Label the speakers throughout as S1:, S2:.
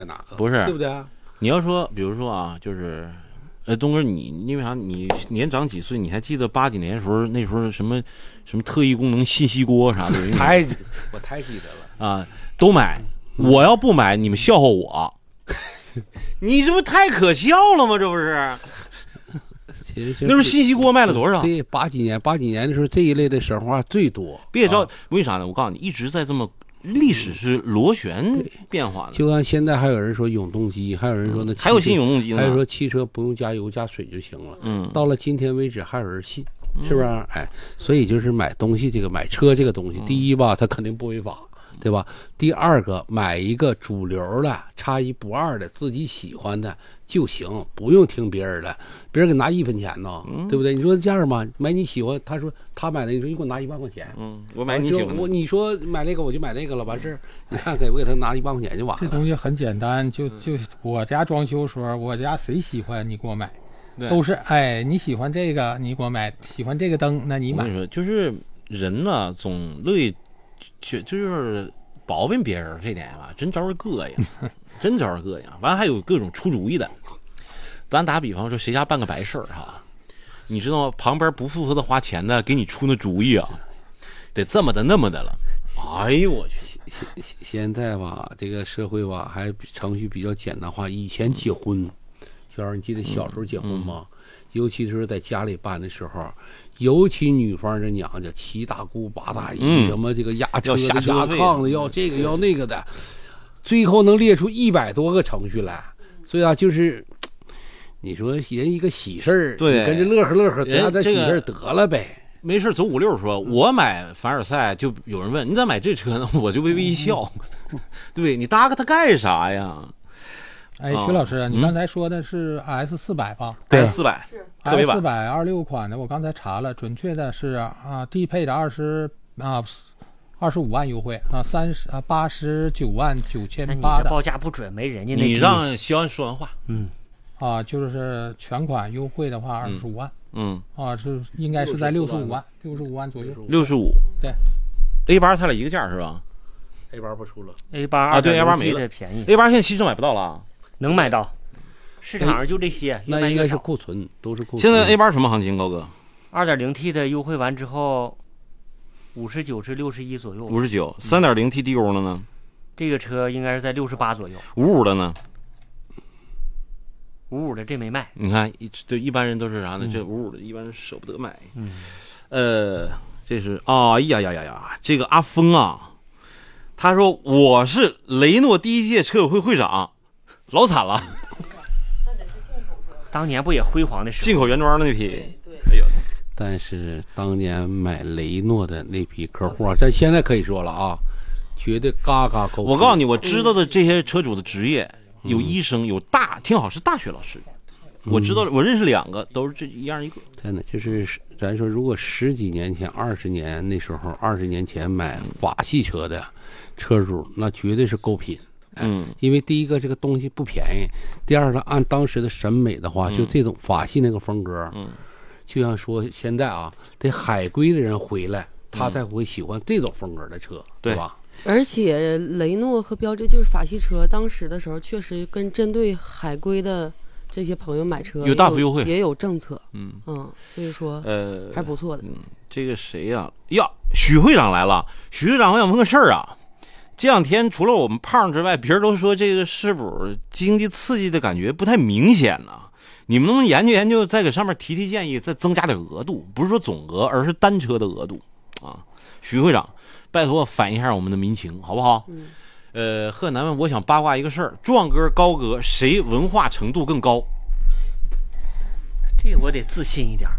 S1: 哪个？
S2: 不是，
S1: 对不对？
S2: 你要说，比如说啊，就是，东哥，你因为啥？你年长几岁？你还记得80几年的时候，那时候什么特异功能信息锅啥的？
S1: 我太记得了
S2: 啊，都买。我要不买，你们笑话我。你这不太可笑了吗？这不是？那时候信息锅卖了多少？
S1: 对，80几年的时候，这一类的神话最多。
S2: 别着，为啥呢？我告诉你，一直在这么。历史是螺旋变化的，
S1: 就按现在还有人说永动机，还有人说
S2: 还有新永动机呢，
S1: 还有说汽车不用加油加水就行了。到了今天为止还有人信，是不是？哎，所以就是买东西买车这个东西，第一吧，它肯定不违法，对吧？第二个，买一个主流的、差一不二的、自己喜欢的就行，不用听别人的，别人给拿1分钱呢，对不对？你说这样吧，买你喜欢，他说他买的，你说你给我拿1万块钱，
S2: 我买你喜欢的，
S1: 你说买那个我就买那个了，完事儿，你看给不给他拿1万块钱就完了。
S3: 这东西很简单，就我家装修时候，我家谁喜欢你给我买，都是你喜欢这个你给我买，喜欢这个灯那你买。
S2: 我跟你说，就是人呢总乐意就是包庇别人这点吧，真招人膈应。真招人膈应，完了还有各种出主意的。咱打比方说，谁家办个白事儿哈，你知道吗？旁边不负责的花钱的，给你出那主意啊，得这么的那么的了。哎呦我去！
S1: 现在吧，这个社会吧，还程序比较简单化。以前结婚，小孩，你记得小时候结婚吗？尤其是在家里办的时候，尤其女方这娘家7大姑8大姨，什么这个压车的、压炕的，要这个要那个的。最后能列出100多个程序来，所以啊，就是你说人一个喜事儿，
S2: 对，
S1: 跟着乐呵，得咱喜事儿得了呗，
S2: 没事走5-6说，我买凡尔赛，就有人问你咋买这车呢？我就微微一笑，对你搭个它干啥呀？
S3: 哎，徐老师，你刚才说的是 S400吧？
S2: 对，400，特别版
S3: ，S40026款的，我刚才查了，准确的是低配的25万优惠899800的，
S4: 报价不准，没人家那。
S2: 你让肖恩说完话。
S3: 就是全款优惠的话25万。是应该是在65万左右。
S2: 65。
S3: 对
S2: ，A8 它俩一个价是吧
S1: ？A8 不出了
S4: ，A8
S2: 啊，对 A8 没了，
S4: 便宜。
S2: A8 现在新车买不到了，
S4: 能买到，市场上就这些，
S1: 那应该是库存，都是库存。
S2: 现在 A8 什么行情，高哥
S4: ？2.0T 的优惠完之后。59至61左右
S2: ，59 3.0T 低沟了呢？
S4: 这个车应该是在68左右。
S2: 55的呢
S4: ？55的这没卖。
S2: 你看，对一般人都是啥呢？这55的一般人舍不得买。这是哎呀，这个阿峰啊，他说我是雷诺第1届车友会会长，老惨了。
S5: 那得是进口车。
S4: 当年不也辉煌的时候？
S2: 进口原装的那批。
S5: 对。
S2: 哎呦。
S1: 但是当年买雷诺的那批客户，咱现在可以说了啊，绝对嘎嘎够。
S2: 我告诉你，我知道的这些车主的职业，有医生，有听好是大学老师。我知道，我认识2个，都是这一样一个。
S1: 真的就是咱说，如果10几年前、20年那时候，20年前买法系车的车主，那绝对是够品。因为第一个这个东西不便宜，第二个按当时的审美的话，就这种法系那个风格，就像说现在啊，得海归的人回来，他才会喜欢这种风格的车，对吧？
S5: 而且雷诺和标致就是法系车，当时的时候确实跟针对海归的这些朋友买车
S2: 有大幅优惠，
S5: 也有政策，所以说还不错的。
S2: 这个谁呀？许会长来了，许会长，我想问个事儿啊。这2天除了我们胖之外，别人都说这个是补经济刺激的感觉不太明显呢。你们能不能研究研究，再给上面提建议，再增加点额度，不是说总额，而是单车的额度啊？徐会长，拜托反映一下我们的民情，好不好？贺南问，我想八卦一个事儿，壮哥、高哥谁文化程度更高？
S4: 这个我得自信一点。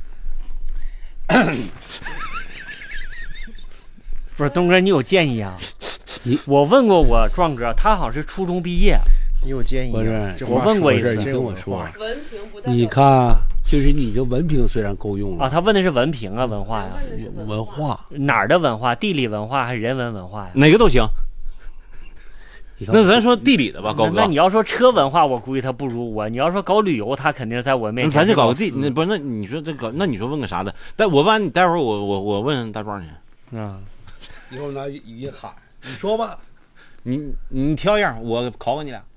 S4: 不是东哥，你有建议啊？我问过我壮哥，他好像是初中毕业。
S6: 你有建议？
S1: 不是，
S4: 我问过一次，
S1: 你听我说，
S5: 文凭不代表。
S1: 你看，就是你这文凭虽然够用了
S4: 啊，他问的是文凭啊，文化呀，
S1: 文化
S4: 哪儿的文化？地理文化还是人文文化呀？
S2: 哪个都行。那咱说地理的吧，高哥。
S4: 那你要说车文化，我估计他不如我；你要说搞旅游，他肯定在我面前。
S2: 咱就搞个地，那不是？那你说这个，那你说问个啥的？但我问你，待会儿我问大壮去。
S1: 一会儿拿语音喊，你说吧。
S2: 你挑一样，我考考你俩。